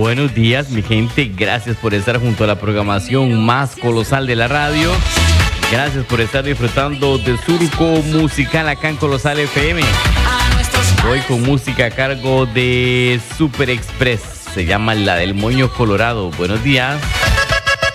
Buenos días, mi gente. Gracias por estar junto a la programación más colosal de la radio. Gracias por estar disfrutando de Surco Musical acá en Colosal FM. Hoy con música a cargo de Super Express. Se llama La del Moño Colorado. Buenos días.